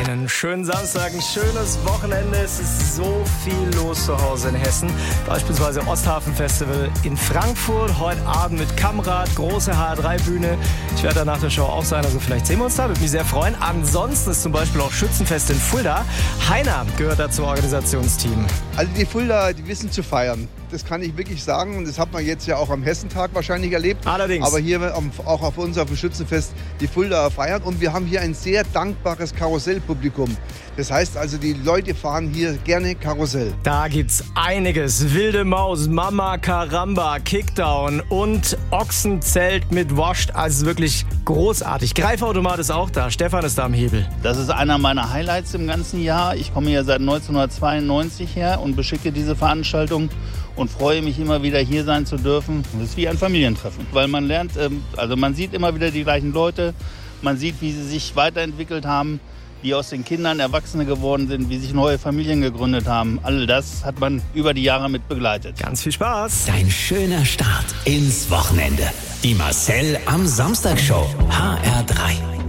Einen schönen Samstag, ein schönes Wochenende. Es ist so viel los zu Hause in Hessen. Beispielsweise Osthafen Festival in Frankfurt. Heute Abend mit Kammrad, große HR3-Bühne. Ich werde da nach der Show auch sein, also vielleicht sehen wir uns da. Würde mich sehr freuen. Ansonsten ist zum Beispiel auch Schützenfest in Fulda. Heiner gehört da zum Organisationsteam. Also die Fulda, die wissen zu feiern. Das kann ich wirklich sagen. Und das hat man jetzt ja auch am Hessentag wahrscheinlich erlebt. Allerdings. Aber hier auch auf unserem Schützenfest die Fulda feiern. Und wir haben hier ein sehr dankbares Karussellpublikum. Das heißt also, die Leute fahren hier gerne Karussell. Da gibt's einiges. Wilde Maus, Mama Karamba, Kickdown und Ochsenzelt mit Wascht. Also wirklich großartig. Greifautomat ist auch da. Stefan ist da am Hebel. Das ist einer meiner Highlights im ganzen Jahr. Ich komme hier seit 1992 her und beschicke diese Veranstaltung und freue mich immer wieder hier sein zu dürfen. Das ist wie ein Familientreffen, weil man lernt, man sieht immer wieder die gleichen Leute, man sieht, wie sie sich weiterentwickelt haben, wie aus den Kindern Erwachsene geworden sind, wie sich neue Familien gegründet haben. All das hat man über die Jahre mit begleitet. Ganz viel Spaß. Dein schöner Start ins Wochenende. Die Marcel am Samstag Show. HR3.